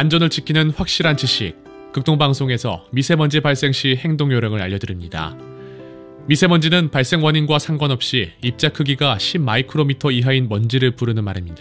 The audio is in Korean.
안전을 지키는 확실한 지식, 극동방송에서 미세먼지 발생 시 행동 요령을 알려드립니다. 미세먼지는 발생 원인과 상관없이 입자 크기가 10마이크로미터 이하인 먼지를 부르는 말입니다.